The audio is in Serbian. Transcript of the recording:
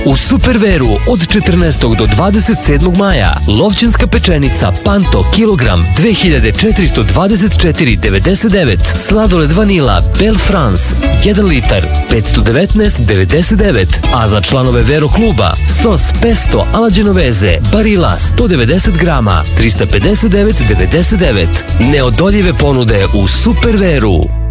U Superveru od 14. do 27. maja Lovćenska pečenica Panto kilogram 2424,99. Sladoled vanila Belle France 1 litar 519,99. A za članove Vero kluba sos pesto ala genovese Barilla 190 grama 359,99. Neodoljive ponude u Superveru.